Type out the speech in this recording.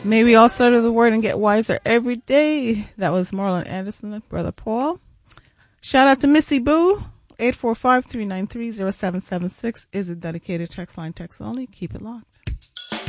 May we all study the word and get wiser every day. That was Marlon Anderson and Brother Paul. Shout out to Missy Boo. 845-393-0776 is a dedicated text line, text only. Keep it locked.